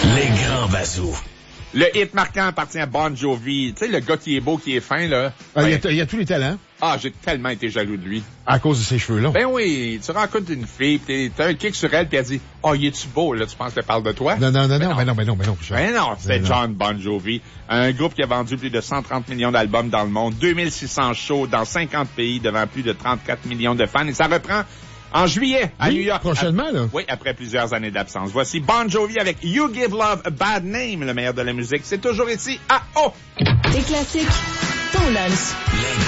Les grands bazous. Le hit marquant appartient à Bon Jovi. Tu sais, le gars qui est beau, qui est fin, là. Il y a tous les talents. Ah, j'ai tellement été jaloux de lui. À cause de ses cheveux longs. Ben oui, tu rencontres une fille, pis t'as un kick sur elle, pis elle dit, il est-tu beau, là, tu penses qu'elle parle de toi? Non. Ben non. C'était John Bon Jovi. Un groupe qui a vendu plus de 130 millions d'albums dans le monde, 2600 shows dans 50 pays devant plus de 34 millions de fans. Et ça reprend en juillet à New York. Prochainement, là. Oui, après plusieurs années d'absence. Voici Bon Jovi avec You Give Love a Bad Name, le meilleur de la musique. C'est toujours ici à O. Des classiques, ton lunch.